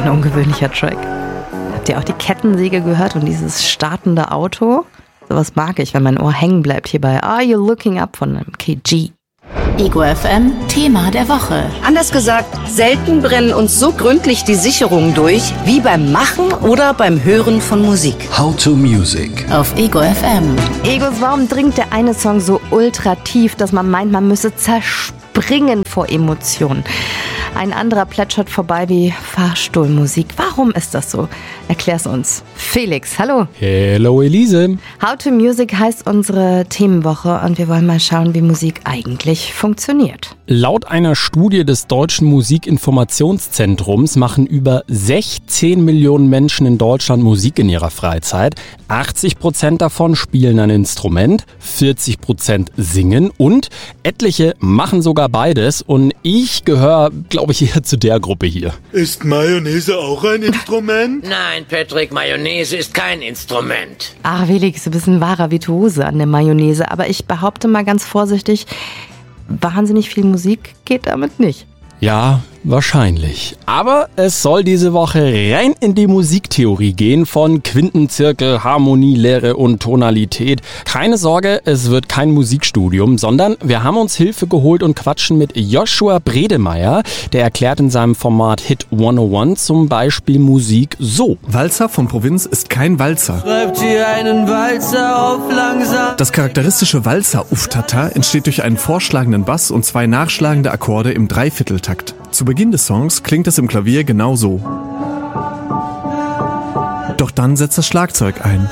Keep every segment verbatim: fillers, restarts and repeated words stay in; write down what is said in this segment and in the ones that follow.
ein ungewöhnlicher Track. Habt ihr auch die Kettensäge gehört und dieses startende Auto? Sowas mag ich, wenn mein Ohr hängen bleibt hier bei Are You Looking Up von einem K G. Ego F M, Thema der Woche. Anders gesagt, selten brennen uns so gründlich die Sicherungen durch, wie beim Machen oder beim Hören von Musik. How to Music. Auf Ego F M. Egos, warum dringt der eine Song so ultra tief, dass man meint, man müsse zerspringen vor Emotionen? Ein anderer plätschert vorbei wie Fahrstuhlmusik. Warum ist das so? Erklär's uns. Felix, hallo. Hello Elise. How to Music heißt unsere Themenwoche und wir wollen mal schauen, wie Musik eigentlich funktioniert. Laut einer Studie des Deutschen Musikinformationszentrums machen über sechzehn Millionen Menschen in Deutschland Musik in ihrer Freizeit. achtzig Prozent davon spielen ein Instrument, vierzig Prozent singen und etliche machen sogar beides. Und ich gehöre, glaube ich, eher zu der Gruppe hier. Ist Mayonnaise auch ein Instrument? Nein, Patrick, Mayonnaise ist kein Instrument. Ach, Felix, du bist ein wahrer Virtuose an der Mayonnaise. Aber ich behaupte mal ganz vorsichtig, wahnsinnig viel Musik geht damit nicht. Ja, wahrscheinlich. Aber es soll diese Woche rein in die Musiktheorie gehen von Quintenzirkel, Harmonie, Lehre und Tonalität. Keine Sorge, es wird kein Musikstudium, sondern wir haben uns Hilfe geholt und quatschen mit Joshua Bredemeier. Der erklärt in seinem Format Hit hunderteins zum Beispiel Musik so. Walzer von Provinz ist kein Walzer. Schreibt ihr einen Walzer auf langsam. Das charakteristische Walzer-Uftata entsteht durch einen vorschlagenden Bass und zwei nachschlagende Akkorde im Dreivierteltakt. Zu Beginn des Songs klingt es im Klavier genau so. Doch dann setzt das Schlagzeug ein.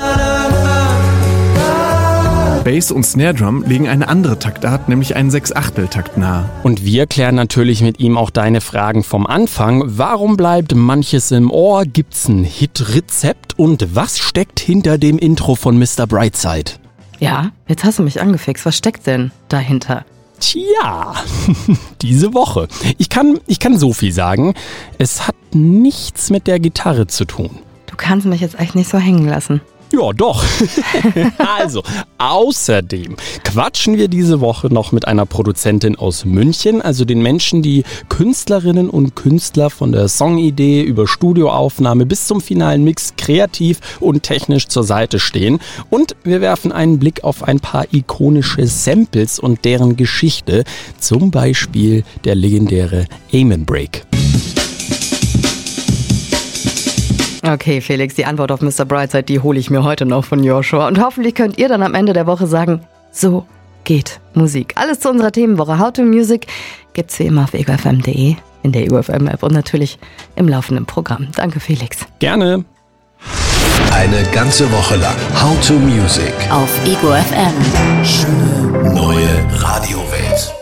Bass und Snare Drum legen eine andere Taktart, nämlich einen Sechsachteltakt nahe. Und wir klären natürlich mit ihm auch deine Fragen vom Anfang. Warum bleibt manches im Ohr? Gibt's ein Hit-Rezept? Und was steckt hinter dem Intro von Mister Brightside? Ja, jetzt hast du mich angefixt. Was steckt denn dahinter? Tja, diese Woche. Ich kann, ich kann so viel sagen. Es hat nichts mit der Gitarre zu tun. Du kannst mich jetzt echt nicht so hängen lassen. Ja, doch. Also, außerdem quatschen wir diese Woche noch mit einer Produzentin aus München, also den Menschen, die Künstlerinnen und Künstler von der Songidee über Studioaufnahme bis zum finalen Mix kreativ und technisch zur Seite stehen. Und wir werfen einen Blick auf ein paar ikonische Samples und deren Geschichte, zum Beispiel der legendäre Amen Break. Okay, Felix, die Antwort auf Mister Brightside, die hole ich mir heute noch von Joshua. Und hoffentlich könnt ihr dann am Ende der Woche sagen, so geht Musik. Alles zu unserer Themenwoche How to Music gibt's wie immer auf ego f m punkt d e, in der Ego F M App und natürlich im laufenden Programm. Danke, Felix. Gerne. Eine ganze Woche lang How to Music. Auf Ego F M. Schöne neue Radiowelt.